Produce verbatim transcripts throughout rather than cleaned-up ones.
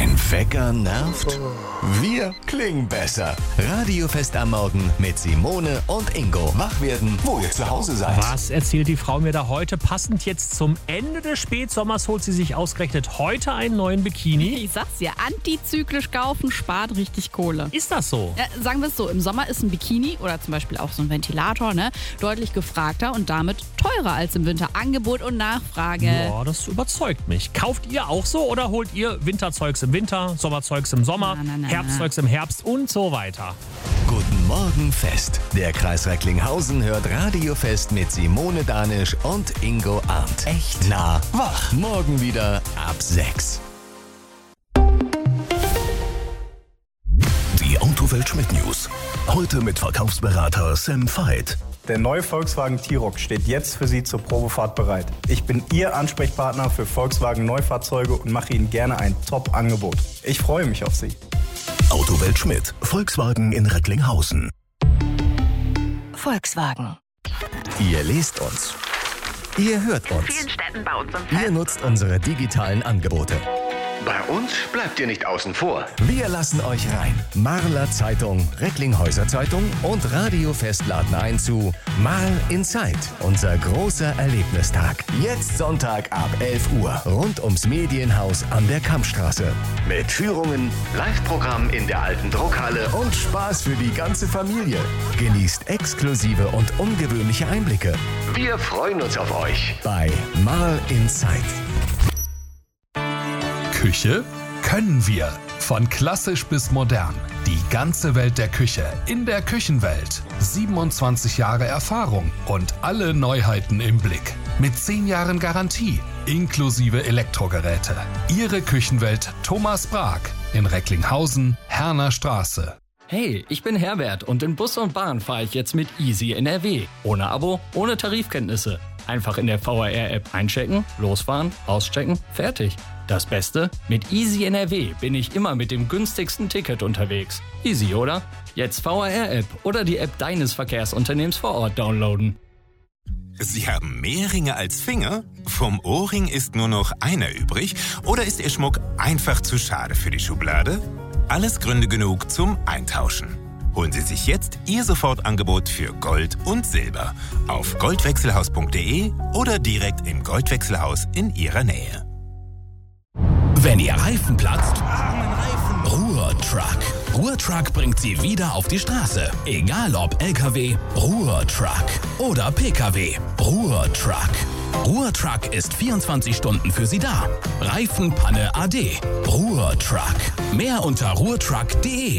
Ein Wecker nervt? Wir klingen besser. Radiofest am Morgen mit Simone und Ingo. Wach werden, wo ihr zu Hause seid. Was erzählt die Frau mir da heute? Passend jetzt zum Ende des Spätsommers holt sie sich ausgerechnet heute einen neuen Bikini. Ich sag's dir, antizyklisch kaufen spart richtig Kohle. Ist das so? Ja, sagen wir es so, im Sommer ist ein Bikini oder zum Beispiel auch so ein Ventilator ne, deutlich gefragter und damit teurer als im Winter. Angebot und Nachfrage. Ja, das überzeugt mich. Kauft ihr auch so oder holt ihr Winterzeugs im Winter, Sommerzeugs im Sommer, Na, na, na, Herbstzeugs im Herbst und so weiter? Guten Morgen, Fest. Der Kreis Recklinghausen hört Radiofest mit Simone Danisch und Ingo Arndt. Echt nah wach. Morgen wieder ab sechs. Die Autowelt Schmidt News. Heute mit Verkaufsberater Sam Veit. Der neue Volkswagen T-Roc steht jetzt für Sie zur Probefahrt bereit. Ich bin Ihr Ansprechpartner für Volkswagen Neufahrzeuge und mache Ihnen gerne ein Top-Angebot. Ich freue mich auf Sie. Autowelt Schmidt. Volkswagen in Recklinghausen. Volkswagen. Ihr lest uns. Ihr hört uns. In vielen Städten bei uns im Ihr nutzt unsere digitalen Angebote. Bei uns bleibt ihr nicht außen vor. Wir lassen euch rein. Marler Zeitung, Recklinghäuser Zeitung und Radiofest laden ein zu Mal in Zeit, unser großer Erlebnistag. Jetzt Sonntag ab elf Uhr, rund ums Medienhaus an der Kammstraße. Mit Führungen, Live-Programm in der alten Druckhalle und Und Spaß für die ganze Familie. Genießt exklusive und ungewöhnliche Einblicke wir freuen uns auf euch. bei Mal in Zeit. Küche können wir. Von klassisch bis modern. Die ganze Welt der Küche in der Küchenwelt. siebenundzwanzig Jahre Erfahrung und alle Neuheiten im Blick. Mit zehn Jahren Garantie, inklusive Elektrogeräte. Ihre Küchenwelt Thomas Brag in Recklinghausen, Herner Straße. Hey, ich bin Herbert und in Bus und Bahn fahre ich jetzt mit Easy N R W. Ohne Abo, ohne Tarifkenntnisse. Einfach in der V R R-App einchecken, losfahren, auschecken, fertig. Das Beste? Mit Easy N R W bin ich immer mit dem günstigsten Ticket unterwegs. Easy, oder? Jetzt V R R-App oder die App deines Verkehrsunternehmens vor Ort downloaden. Sie haben mehr Ringe als Finger? Vom Ohrring ist nur noch einer übrig? Oder ist Ihr Schmuck einfach zu schade für die Schublade? Alles Gründe genug zum Eintauschen. Holen Sie sich jetzt Ihr Sofortangebot für Gold und Silber auf goldwechselhaus punkt de oder direkt im Goldwechselhaus in Ihrer Nähe. Wenn Ihr Reifen platzt, Ruhr-Truck. Ruhr-Truck bringt Sie wieder auf die Straße. Egal ob L K W, Ruhr-Truck oder P K W, Ruhr-Truck. Ruhr-Truck ist vierundzwanzig Stunden für Sie da. Reifenpanne A D. Ruhr-Truck. Mehr unter ruhrtruck punkt de.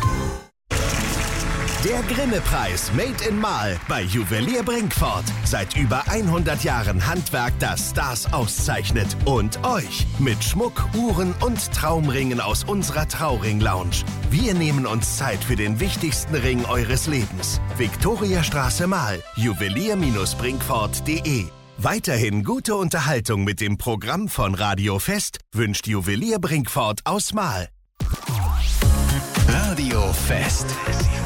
Der Grimme-Preis Made in Mal bei Juwelier Brinkfort. Seit über hundert Jahren Handwerk, das Stars auszeichnet. Und euch mit Schmuck, Uhren und Traumringen aus unserer Trauring-Lounge. Wir nehmen uns Zeit für den wichtigsten Ring eures Lebens. Viktoriastraße Mal. Juwelier Brinkfort punkt de. Weiterhin gute Unterhaltung mit dem Programm von Radiofest wünscht Juwelier Brinkfort aus Mal. Radiofest.